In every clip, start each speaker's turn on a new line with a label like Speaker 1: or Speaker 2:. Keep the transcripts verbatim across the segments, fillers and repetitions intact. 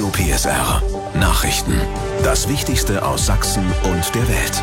Speaker 1: Radio P S R. Nachrichten. Das Wichtigste aus Sachsen und der Welt.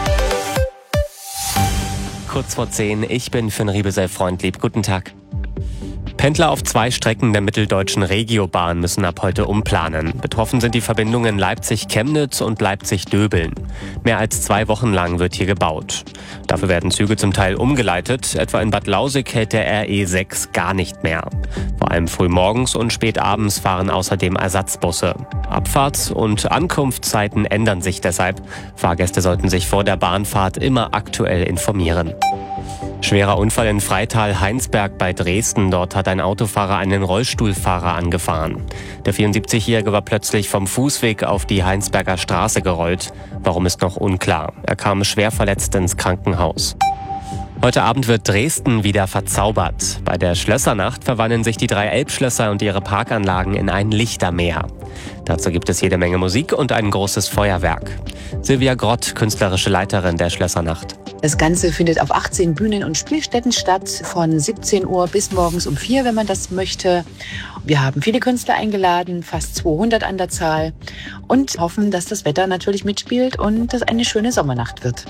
Speaker 2: Kurz vor zehn, ich bin Finn Riebesell-Freundlieb. Guten Tag. Pendler auf zwei Strecken der mitteldeutschen Regiobahn müssen ab heute umplanen. Betroffen sind die Verbindungen Leipzig-Chemnitz und Leipzig-Döbeln. Mehr als zwei Wochen lang wird hier gebaut. Dafür werden Züge zum Teil umgeleitet. Etwa in Bad Lausick hält der R E sechs gar nicht mehr. Vor allem frühmorgens und spätabends fahren außerdem Ersatzbusse. Abfahrts- und Ankunftszeiten ändern sich deshalb. Fahrgäste sollten sich vor der Bahnfahrt immer aktuell informieren. Schwerer Unfall in Freital-Heinsberg bei Dresden. Dort hat ein Autofahrer einen Rollstuhlfahrer angefahren. Der vierundsiebzigjährige war plötzlich vom Fußweg auf die Heinsberger Straße gerollt. Warum ist noch unklar. Er kam schwer verletzt ins Krankenhaus. Heute Abend wird Dresden wieder verzaubert. Bei der Schlössernacht verwandeln sich die drei Elbschlösser und ihre Parkanlagen in ein Lichtermeer. Dazu gibt es jede Menge Musik und ein großes Feuerwerk. Silvia Grott, künstlerische Leiterin der Schlössernacht.
Speaker 3: Das Ganze findet auf achtzehn Bühnen und Spielstätten statt, von siebzehn Uhr bis morgens um vier, wenn man das möchte. Wir haben viele Künstler eingeladen, fast zweihundert an der Zahl, und hoffen, dass das Wetter natürlich mitspielt und es eine schöne Sommernacht wird.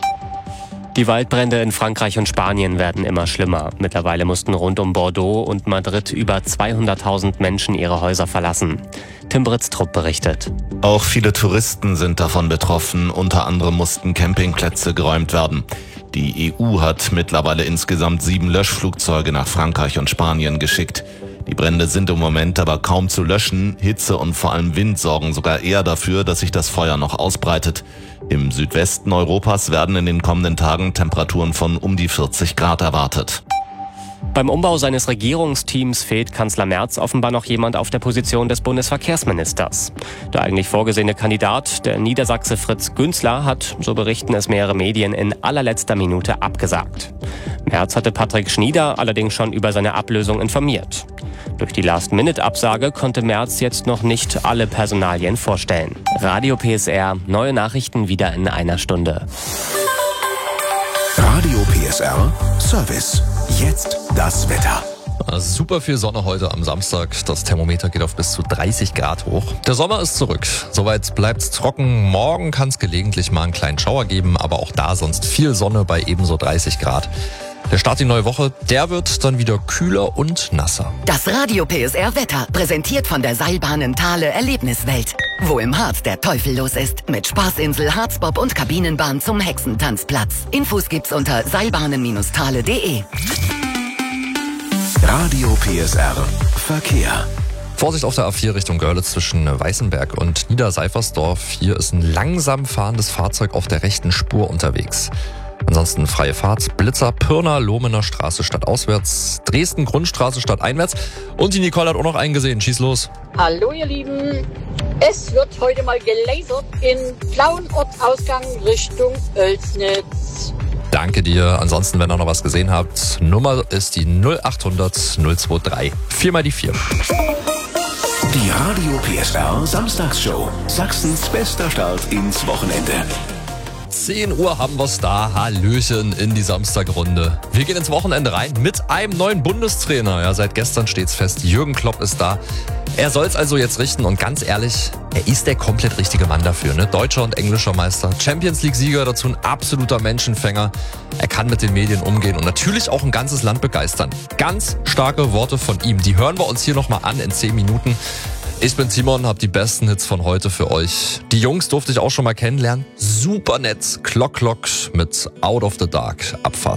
Speaker 2: Die Waldbrände in Frankreich und Spanien werden immer schlimmer. Mittlerweile mussten rund um Bordeaux und Madrid über zweihunderttausend Menschen ihre Häuser verlassen. Tim Britztrup berichtet.
Speaker 4: Auch viele Touristen sind davon betroffen. Unter anderem mussten Campingplätze geräumt werden. Die E U hat mittlerweile insgesamt sieben Löschflugzeuge nach Frankreich und Spanien geschickt. Die Brände sind im Moment aber kaum zu löschen. Hitze und vor allem Wind sorgen sogar eher dafür, dass sich das Feuer noch ausbreitet. Im Südwesten Europas werden in den kommenden Tagen Temperaturen von um die vierzig Grad erwartet.
Speaker 2: Beim Umbau seines Regierungsteams fehlt Kanzler Merz offenbar noch jemand auf der Position des Bundesverkehrsministers. Der eigentlich vorgesehene Kandidat, der Niedersachse Fritz Günzler, hat, so berichten es mehrere Medien, in allerletzter Minute abgesagt. Merz hatte Patrick Schnieder allerdings schon über seine Ablösung informiert. Durch die Last-Minute-Absage konnte Merz jetzt noch nicht alle Personalien vorstellen. Radio P S R, neue Nachrichten wieder in einer Stunde.
Speaker 1: Radio P S R Service. Jetzt das Wetter.
Speaker 5: Super viel Sonne heute am Samstag. Das Thermometer geht auf bis zu dreißig Grad hoch. Der Sommer ist zurück. Soweit bleibt's trocken. Morgen kann es gelegentlich mal einen kleinen Schauer geben, aber auch da sonst viel Sonne bei ebenso dreißig Grad. Der Start in die neue Woche, der wird dann wieder kühler und nasser.
Speaker 6: Das Radio P S R Wetter, präsentiert von der Seilbahnen Thale Erlebniswelt. Wo im Harz der Teufel los ist. Mit Spaßinsel, Harzbob und Kabinenbahn zum Hexentanzplatz. Infos gibt's unter seilbahnen Bindestrich thale punkt de.
Speaker 1: Radio P S R Verkehr.
Speaker 5: Vorsicht auf der A vier Richtung Görlitz zwischen Weißenberg und Niederseifersdorf. Hier ist ein langsam fahrendes Fahrzeug auf der rechten Spur unterwegs. Ansonsten freie Fahrt, Blitzer, Pirna, Lohmener Straße stadtauswärts, Dresden Grundstraße stadteinwärts. Und die Nicole hat auch noch einen gesehen. Schieß los.
Speaker 7: Hallo ihr Lieben, es wird heute mal gelasert in Plauenort Ausgang Richtung Oelsnitz.
Speaker 5: Danke dir. Ansonsten, wenn ihr noch was gesehen habt, Nummer ist die null achthundert null drei. Viermal die vier.
Speaker 1: Die Radio P S R Samstagsshow. Sachsens bester Start ins Wochenende.
Speaker 5: zehn Uhr haben wir's da. Hallöchen in die Samstagrunde. Wir gehen ins Wochenende rein mit einem neuen Bundestrainer. Ja, seit gestern steht's fest. Jürgen Klopp ist da. Er soll's also jetzt richten und ganz ehrlich, er ist der komplett richtige Mann dafür. Ne? Deutscher und englischer Meister, Champions-League-Sieger, dazu ein absoluter Menschenfänger. Er kann mit den Medien umgehen und natürlich auch ein ganzes Land begeistern. Ganz starke Worte von ihm. Die hören wir uns hier nochmal an in zehn Minuten. Ich bin Timon, hab die besten Hits von heute für euch. Die Jungs durfte ich auch schon mal kennenlernen. Super nett. Clock Clock mit Out of the Dark. Abfahrt.